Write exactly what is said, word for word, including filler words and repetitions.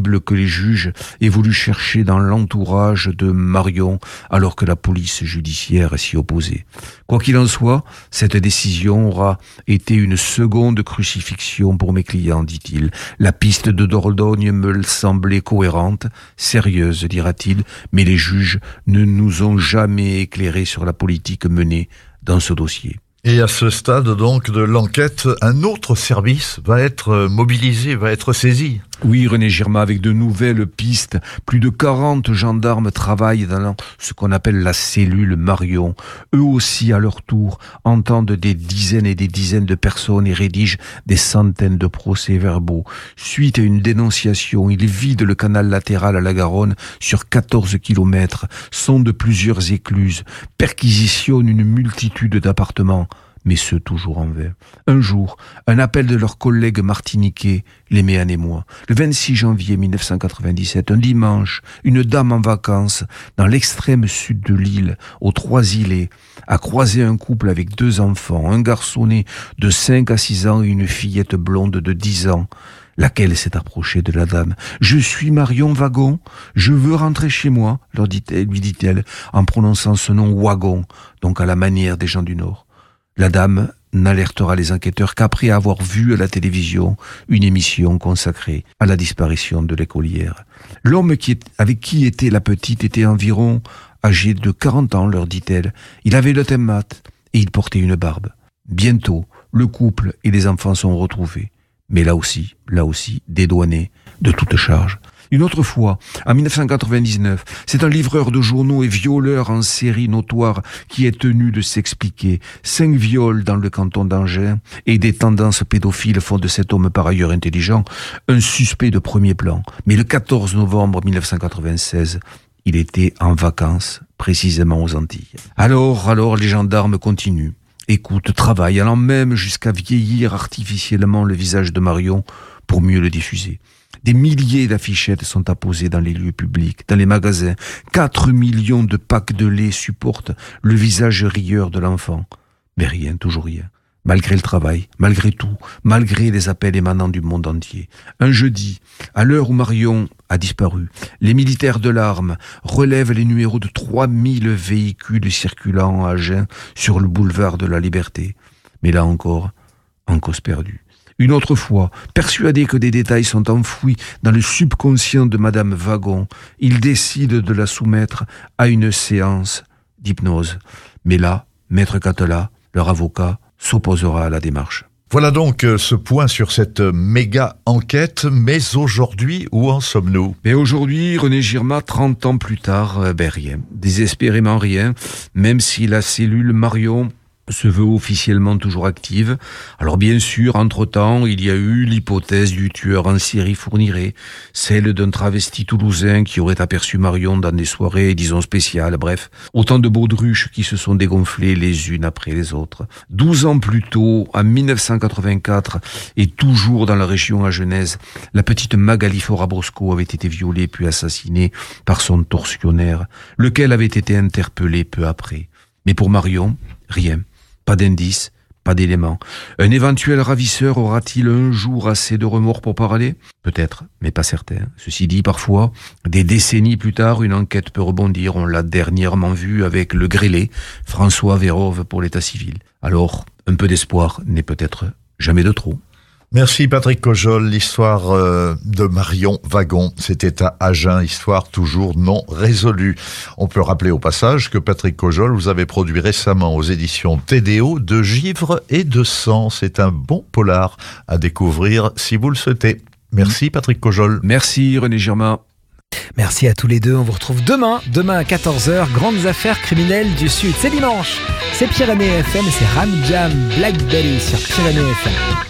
possible que les juges aient voulu chercher dans l'entourage de Marion alors que la police judiciaire s'y opposait. Quoi qu'il en soit, cette décision aura été une seconde crucifixion pour mes clients, dit-il. La piste de Dordogne me semblait cohérente, sérieuse, dira-t-il, mais les juges ne nous ont jamais éclairés sur la politique menée dans ce dossier. Et à ce stade donc de l'enquête, un autre service va être mobilisé, va être saisi. Oui, René Girma, avec de nouvelles pistes. Plus de quarante gendarmes travaillent dans ce qu'on appelle la cellule Marion. Eux aussi, à leur tour, entendent des dizaines et des dizaines de personnes et rédigent des centaines de procès-verbaux. Suite à une dénonciation, ils vident le canal latéral à la Garonne sur quatorze kilomètres, sondent plusieurs écluses, perquisitionnent une multitude d'appartements, mais ce toujours en vain. Un jour, un appel de leur collègue martiniquais les met en émoi. Le vingt-six janvier mille neuf cent quatre-vingt-dix-sept, un dimanche, une dame en vacances, dans l'extrême sud de l'île, aux Trois-Îlets, a croisé un couple avec deux enfants, un garçonnet de cinq à six ans et une fillette blonde de dix ans. Laquelle s'est approchée de la dame. « Je suis Marion Wagon, je veux rentrer chez moi », leur dit-elle, lui dit-elle, en prononçant ce nom Wagon, donc à la manière des gens du Nord. La dame n'alertera les enquêteurs qu'après avoir vu à la télévision une émission consacrée à la disparition de l'écolière. L'homme qui est, avec qui était la petite était environ âgé de quarante ans, leur dit-elle. Il avait le teint mat et il portait une barbe. Bientôt, le couple et les enfants sont retrouvés. Mais là aussi, là aussi, dédouanés de toute charge. Une autre fois, en mille neuf cent quatre-vingt-dix-neuf, c'est un livreur de journaux et violeur en série notoire qui est tenu de s'expliquer. Cinq viols dans le canton d'Angers et des tendances pédophiles font de cet homme par ailleurs intelligent un suspect de premier plan. Mais le quatorze novembre mille neuf cent quatre-vingt-seize, il était en vacances, précisément aux Antilles. Alors, alors, les gendarmes continuent. Écoute, travaille, allant même jusqu'à vieillir artificiellement le visage de Marion pour mieux le diffuser. Des milliers d'affichettes sont apposées dans les lieux publics, dans les magasins. Quatre millions de packs de lait supportent le visage rieur de l'enfant. Mais rien, toujours rien. Malgré le travail, malgré tout, malgré les appels émanant du monde entier. Un jeudi, à l'heure où Marion a disparu, les militaires de l'arme relèvent les numéros de trois mille véhicules circulant à Agen sur le boulevard de la Liberté. Mais là encore, en cause perdue. Une autre fois, persuadé que des détails sont enfouis dans le subconscient de Madame Wagon, il décide de la soumettre à une séance d'hypnose. Mais là, Maître Catela, leur avocat, s'opposera à la démarche. Voilà donc ce point sur cette méga enquête, mais aujourd'hui, où en sommes-nous ? Mais aujourd'hui, René Girma, trente ans plus tard, ben rien, désespérément rien, même si la cellule Marion se veut officiellement toujours active. Alors bien sûr, entre-temps, il y a eu l'hypothèse du tueur en série Fourniret, celle d'un travesti toulousain qui aurait aperçu Marion dans des soirées, disons, spéciales, bref. Autant de baudruches qui se sont dégonflées les unes après les autres. Douze ans plus tôt, en mille neuf cent quatre-vingt-quatre, et toujours dans la région agenaise, la petite Magali Fora-Brosco avait été violée puis assassinée par son tortionnaire, lequel avait été interpellé peu après. Mais pour Marion, rien. Pas d'indice, pas d'éléments. Un éventuel ravisseur aura-t-il un jour assez de remords pour parler ? Peut-être, mais pas certain. Ceci dit, parfois, des décennies plus tard, une enquête peut rebondir. On l'a dernièrement vu avec le grêlé, François Vérove pour l'état civil. Alors, un peu d'espoir n'est peut-être jamais de trop. Merci Patrick Cojol. L'histoire euh, de Marion Wagon, c'était à Agen, histoire toujours non résolue. On peut rappeler au passage que Patrick Cojol, vous avez produit récemment aux éditions T D O De Givre et de Sang. C'est un bon polar à découvrir si vous le souhaitez. Merci Patrick Cojol. Merci René Girma. Merci à tous les deux. On vous retrouve demain, demain à quatorze heures. Grandes affaires criminelles du Sud. C'est dimanche. C'est Pyrénées F M, c'est Ram Jam Black Belly sur Pyrénées F M.